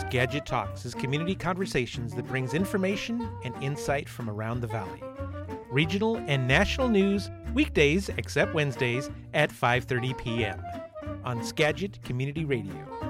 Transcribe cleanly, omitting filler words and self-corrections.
Gadget Talks is community conversations that brings information and insight from around the valley. Regional and national news weekdays, except Wednesdays, at 5:30 p.m. on Skagit Community Radio.